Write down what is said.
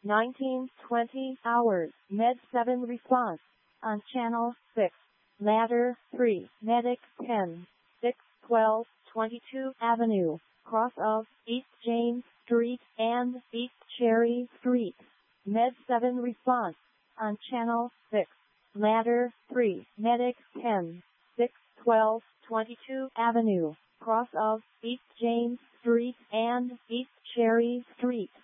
1920 hours, Med 7 response. On Channel 6. Ladder 3, Medic 10, 612, 22 Avenue, cross of East James Street and East Cherry Street. Med 7 response. On Channel 6. Ladder 3, Medic 10, 612, 22 Avenue, cross of East James Street and East Cherry Street.